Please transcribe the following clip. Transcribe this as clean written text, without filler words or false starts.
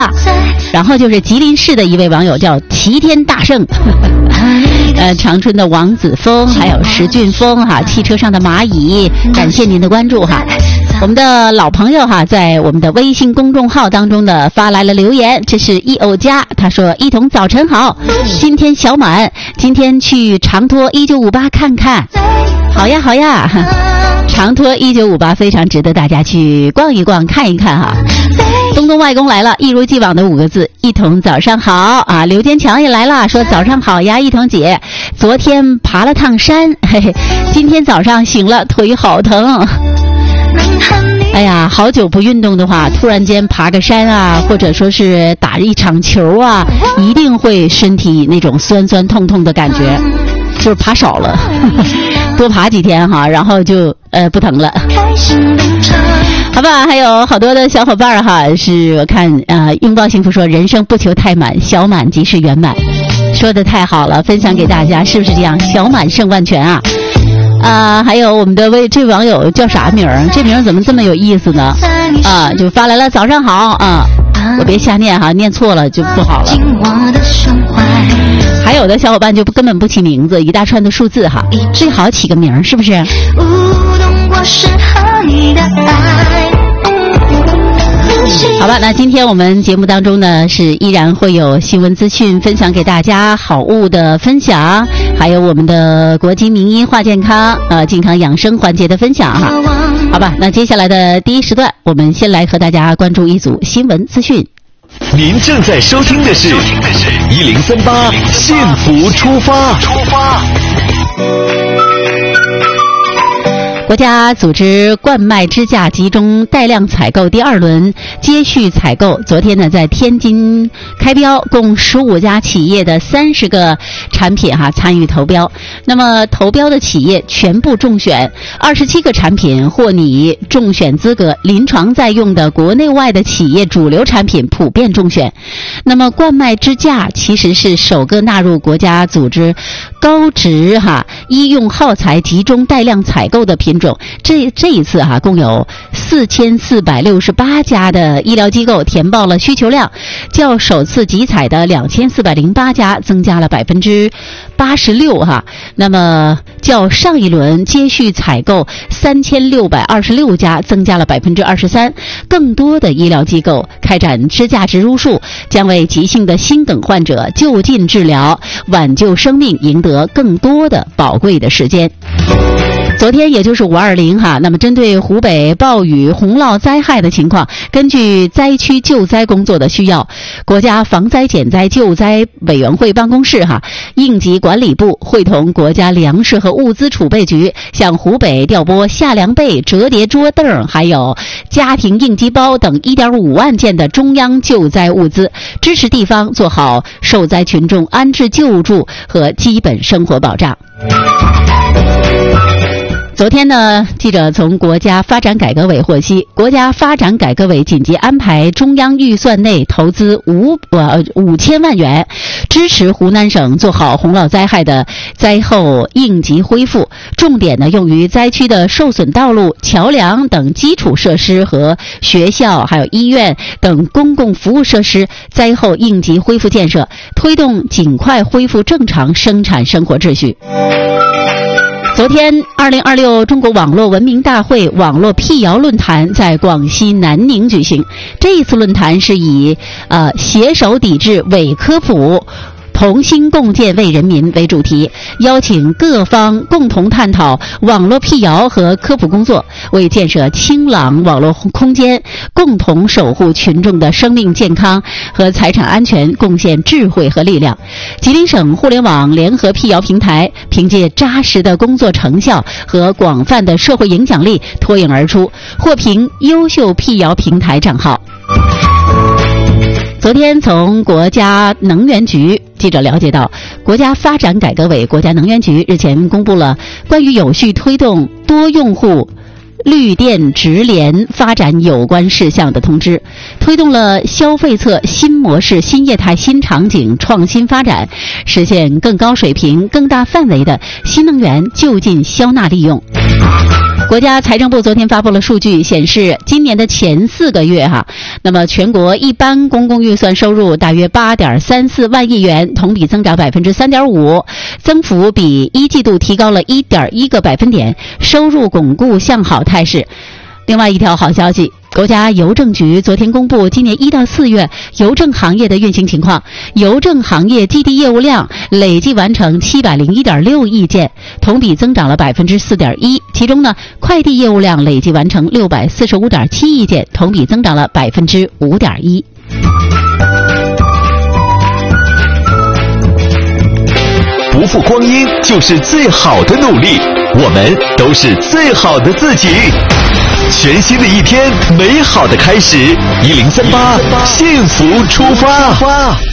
然后就是吉林市的一位网友叫齐天大圣，长春的王子峰，还有石俊峰哈，汽车上的蚂蚁，感谢您的关注哈。我们的老朋友哈，在我们的微信公众号当中呢发来了留言，这是一偶家，他说：一彤早晨好，今天小满，今天去长托1958看看，好呀好呀，长托1958非常值得大家去逛一逛看一看哈。东东外公来了，一如既往的5个字，一彤早上好啊！刘坚强也来了，说早上好呀，一彤姐，昨天爬了趟山，嘿嘿，今天早上醒了，腿好疼。哎呀，好久不运动的话，突然间爬个山啊，或者说是打一场球啊，一定会身体那种酸酸痛痛的感觉，就是爬少了，多爬几天哈，然后就不疼了。好吧，还有好多的小伙伴哈，是我看拥抱幸福说人生不求太满，小满即是圆满，说的太好了，分享给大家，是不是这样？小满胜万全啊！还有我们的这网友叫啥名儿？这名儿怎么这么有意思呢？就发来了早上好啊！我别瞎念哈，念错了就不好了。还有的小伙伴就根本不起名字，一大串的数字哈，最好起个名儿，是不是？好吧，那今天我们节目当中呢，是依然会有新闻资讯分享给大家，好物的分享，还有我们的国金名医话健康健康养生环节的分享哈。好吧，那接下来的第一时段，我们先来和大家关注一组新闻资讯。 您正在收听的是1038幸福出发。 国家组织冠脉支架集中带量采购第2轮接续采购，昨天呢在天津开标，共15家企业的30个产品参与投标。那么投标的企业全部中选，27个产品获拟中选资格，临床在用的国内外的企业主流产品普遍中选。那么冠脉支架其实是首个纳入国家组织高值医用耗材集中带量采购的品种。这一次共有4468家的医疗机构填报了需求量，较首次集采的2408家增加了86%那么较上一轮接续采购3626家增加了23%。更多的医疗机构开展支架植入术，将为急性的心梗患者就近治疗，挽救生命，赢得更多的宝贵的时间。昨天也就是520那么针对湖北暴雨洪涝灾害的情况，根据灾区救灾工作的需要，国家防灾减灾救灾委员会办公室应急管理部会同国家粮食和物资储备局，向湖北调拨夏凉被、折叠桌凳还有家庭应急包等1.5万件的中央救灾物资，支持地方做好受灾群众安置救助和基本生活保障。昨天呢，记者从国家发展改革委获悉，国家发展改革委紧急安排中央预算内投资5000万元，支持湖南省做好洪涝灾害的灾后应急恢复，重点呢用于灾区的受损道路、桥梁等基础设施和学校还有医院等公共服务设施灾后应急恢复建设，推动尽快恢复正常生产生活秩序。昨天2026中国网络文明大会网络辟谣论坛在广西南宁举行。这一次论坛是以携手抵制伪科普，同心共建为人民为主题，邀请各方共同探讨网络辟谣和科普工作，为建设清朗网络空间，共同守护群众的生命健康和财产安全贡献智慧和力量。吉林省互联网联合辟谣平台凭借扎实的工作成效和广泛的社会影响力脱颖而出，获评优秀辟谣平台账号。昨天从国家能源局记者了解到，国家发展改革委、国家能源局日前公布了关于有序推动多用户绿电直连发展有关事项的通知，推动了消费侧新模式、新业态、新场景创新发展，实现更高水平、更大范围的新能源就近消纳利用。 国家财政部昨天发布了数据，显示今年的前4个月那么全国一般公共预算收入大约8.34万亿元，同比增长3.5%，增幅比一季度提高了1.1个百分点，收入巩固向好态势。另外一条好消息，国家邮政局昨天公布今年1到4月邮政行业的运行情况，邮政行业基地业务量累计完成701.6亿件，同比增长了4.1%。其中呢，快递业务量累计完成645.7亿件，同比增长了5.1%。 不负光阴就是最好的努力，我们都是最好的自己。全新的一天，美好的开始，1038幸福出发。